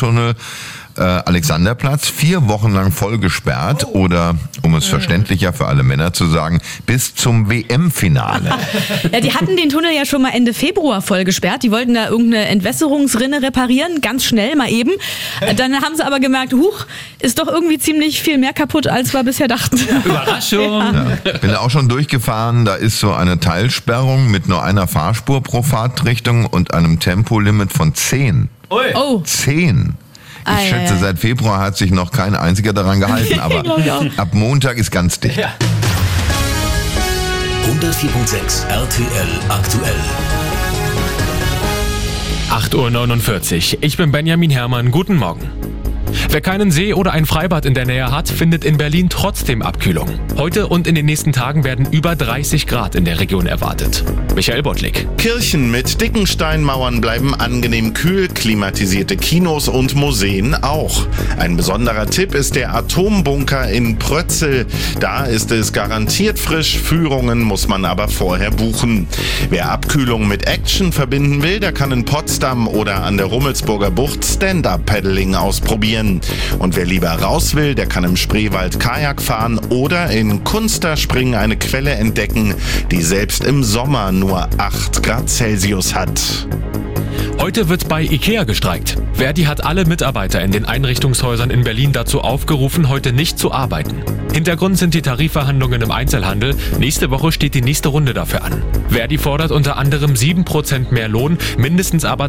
Metrotunnel Alexanderplatz 4 Wochen lang voll gesperrt oder, um es verständlicher für alle Männer zu sagen, bis zum WM-Finale. Ja, die hatten den Tunnel ja schon mal Ende Februar voll gesperrt. Die wollten da irgendeine Entwässerungsrinne reparieren, ganz schnell mal eben. Dann haben sie aber gemerkt, ist doch irgendwie ziemlich viel mehr kaputt, als wir bisher dachten. Überraschung! Ja. Bin da auch schon durchgefahren, da ist so eine Teilsperrung mit nur einer Fahrspur pro Fahrtrichtung und einem Tempolimit von 10. Ui. Oh. 10. Ich schätze, seit Februar hat sich noch kein einziger daran gehalten, aber ab Montag ist ganz dicht. Ja. 104.6 RTL aktuell. 8:49 Uhr. Ich bin Benjamin Herrmann. Guten Morgen. Wer keinen See oder ein Freibad in der Nähe hat, findet in Berlin trotzdem Abkühlung. Heute und in den nächsten Tagen werden über 30 Grad in der Region erwartet. Michael Bottlik. Kirchen mit dicken Steinmauern bleiben angenehm kühl, klimatisierte Kinos und Museen auch. Ein besonderer Tipp ist der Atombunker in Prötzel. Da ist es garantiert frisch, Führungen muss man aber vorher buchen. Wer Abkühlung mit Action verbinden will, der kann in Potsdam oder an der Rummelsburger Bucht Stand-Up-Paddling ausprobieren. Und wer lieber raus will, der kann im Spreewald Kajak fahren oder in Kunsterspringen eine Quelle entdecken, die selbst im Sommer nur 8 Grad Celsius hat. Heute wird bei IKEA gestreikt. Verdi hat alle Mitarbeiter in den Einrichtungshäusern in Berlin dazu aufgerufen, heute nicht zu arbeiten. Hintergrund sind die Tarifverhandlungen im Einzelhandel. Nächste Woche steht die nächste Runde dafür an. Verdi fordert unter anderem 7% mehr Lohn, mindestens aber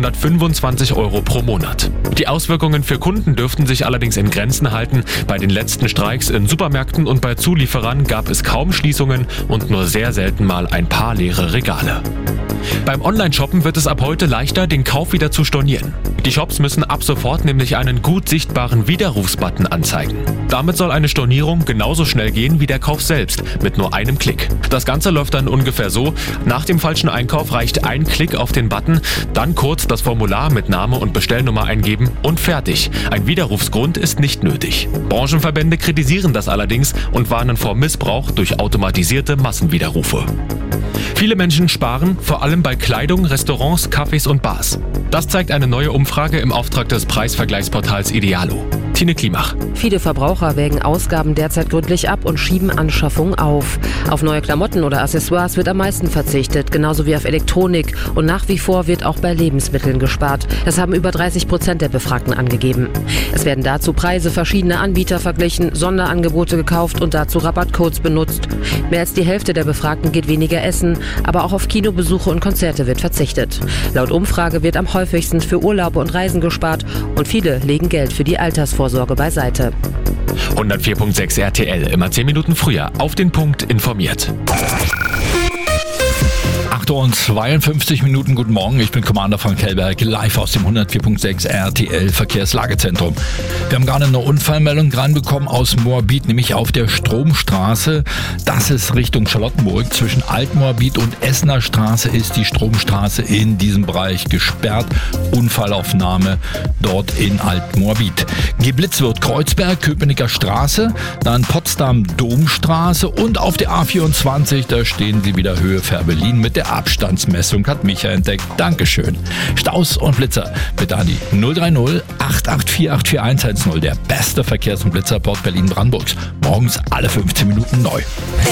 225 € pro Monat. Die Auswirkungen für Kunden dürften sich allerdings in Grenzen halten. Bei den letzten Streiks in Supermärkten und bei Zulieferern gab es kaum Schließungen und nur sehr selten mal ein paar leere Regale. Beim Online-Shoppen wird es ab heute leichter, den Kauf wieder zu stornieren. Die Shops müssen ab sofort nämlich einen gut sichtbaren Widerrufsbutton anzeigen. Damit soll eine Stornierung genauso schnell gehen wie der Kauf selbst, mit nur einem Klick. Das Ganze läuft dann ungefähr so: Nach dem falschen Einkauf reicht ein Klick auf den Button, dann kurz das Formular mit Name und Bestellnummer eingeben und fertig. Ein Widerrufsgrund ist nicht nötig. Branchenverbände kritisieren das allerdings und warnen vor Missbrauch durch automatisierte Massenwiderrufe. Viele Menschen sparen, vor allem bei Kleidung, Restaurants, Cafés und Bars. Das zeigt eine neue Umfrage im Auftrag des Preisvergleichsportals Idealo. Tine Klimach. Viele Verbraucher wägen Ausgaben derzeit gründlich ab und schieben Anschaffungen auf. Auf neue Klamotten oder Accessoires wird am meisten verzichtet, genauso wie auf Elektronik. Und nach wie vor wird auch bei Lebensmitteln gespart. Das haben über 30% der Befragten angegeben. Es werden dazu Preise verschiedener Anbieter verglichen, Sonderangebote gekauft und dazu Rabattcodes benutzt. Mehr als die Hälfte der Befragten geht weniger essen, aber auch auf Kinobesuche und Konzerte wird verzichtet. Laut Umfrage wird am häufigsten für Urlaube und Reisen gespart und viele legen Geld für die Altersvorsorge beiseite. 104.6 RTL, immer 10 Minuten früher, auf den Punkt informiert. 8:52 Uhr, guten Morgen, ich bin Commander Frank Hellberg, live aus dem 104.6 RTL Verkehrslagezentrum. Wir haben gerade eine Unfallmeldung reinbekommen aus Moabit, nämlich auf der Stromstraße. Das ist Richtung Charlottenburg. Zwischen Altmoabit und Essener Straße ist die Stromstraße in diesem Bereich gesperrt. Unfallaufnahme dort in Altmoabit. Geblitzt wird Kreuzberg, Köpenicker Straße, dann Potsdam Domstraße und auf der A24, da stehen sie wieder Höhe Fährberlin mit der Abstandsmessung, hat Micha entdeckt. Dankeschön. Staus und Blitzer bitte an die 030 884 84110. Der beste Verkehrs- und Blitzerport Berlin-Brandenburgs. Morgens alle 15 Minuten neu.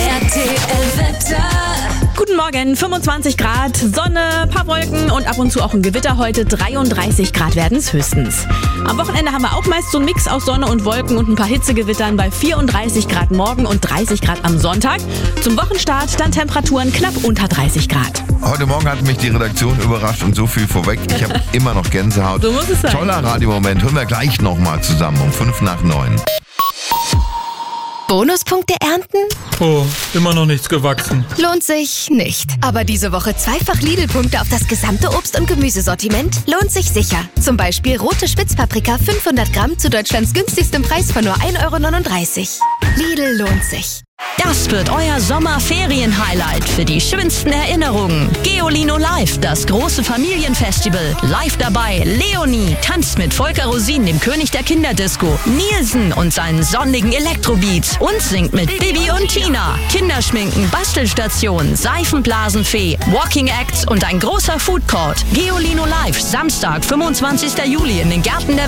Guten Morgen, 25 Grad, Sonne, paar Wolken und ab und zu auch ein Gewitter heute. 33 Grad werden es höchstens. Am Wochenende haben wir auch meist so einen Mix aus Sonne und Wolken und ein paar Hitzegewittern bei 34 Grad morgen und 30 Grad am Sonntag. Zum Wochenstart dann Temperaturen knapp unter 30 Grad. Heute Morgen hat mich die Redaktion überrascht und so viel vorweg. Ich habe immer noch Gänsehaut. So muss es sein. Toller Radiomoment. Hören wir gleich nochmal zusammen um 8:55. Bonuspunkte ernten? Oh, immer noch nichts gewachsen. Lohnt sich nicht. Aber diese Woche zweifach Lidl-Punkte auf das gesamte Obst- und Gemüsesortiment lohnt sich sicher. Zum Beispiel rote Spitzpaprika 500 Gramm zu Deutschlands günstigstem Preis von nur 1,39 €. Lidl lohnt sich. Das wird euer Sommerferien-Highlight für die schönsten Erinnerungen. Geolino Live, das große Familienfestival. Live dabei Leonie, tanzt mit Volker Rosin, dem König der Kinderdisco. Nielsen und seinen sonnigen Elektrobeats. Und singt mit Bibi und Tina. Kinderschminken, Bastelstation, Seifenblasenfee, Walking Acts und ein großer Food Court. Geolino Live, Samstag, 25. Juli in den Gärten der